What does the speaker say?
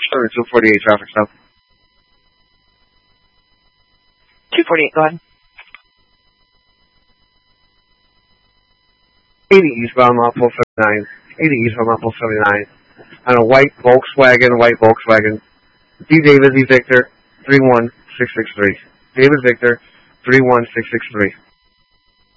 248 traffic stop. 248, go ahead. 80 eastbound Mountful 79. 80 eastbound Mountful 79. On a white Volkswagen. D. David V. Victor 31663. David Victor 31663.